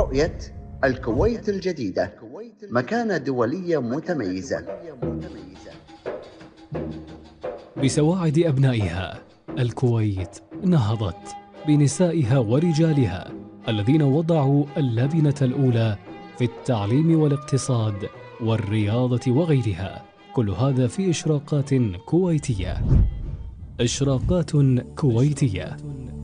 رؤية الكويت الجديدة مكانة دولية متميزة. بسواعد أبنائها الكويت نهضت بنسائها ورجالها الذين وضعوا اللبنة الأولى في التعليم والاقتصاد والرياضة وغيرها، كل هذا في إشراقات كويتية. إشراقات كويتية.